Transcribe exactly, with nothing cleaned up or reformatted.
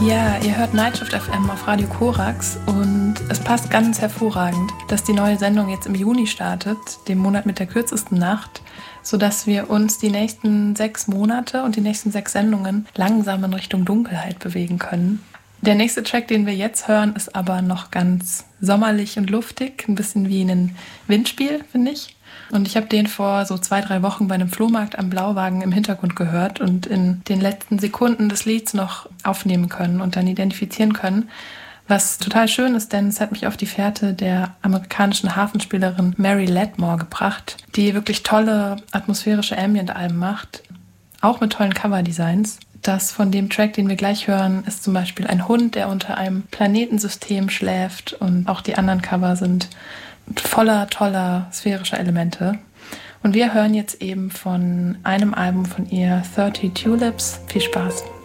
Ja, ihr hört Nightshift F M auf Radio Korax und es passt ganz hervorragend, dass die neue Sendung jetzt im Juni startet, dem Monat mit der kürzesten Nacht, sodass wir uns die nächsten sechs Monate und die nächsten sechs Sendungen langsam in Richtung Dunkelheit bewegen können. Der nächste Track, den wir jetzt hören, ist aber noch ganz sommerlich und luftig, ein bisschen wie ein Windspiel, finde ich. Und ich habe den vor so zwei, drei Wochen bei einem Flohmarkt am Blauwagen im Hintergrund gehört und in den letzten Sekunden des Lieds noch aufnehmen können und dann identifizieren können. Was total schön ist, denn es hat mich auf die Fährte der amerikanischen Hafenspielerin Mary Latmore gebracht, die wirklich tolle atmosphärische Ambient-Alben macht, auch mit tollen Coverdesigns. Das von dem Track, den wir gleich hören, ist zum Beispiel ein Hund, der unter einem Planetensystem schläft, und auch die anderen Cover sind voller toller sphärischer Elemente. Und wir hören jetzt eben von einem Album von ihr, thirty Tulips. Viel Spaß!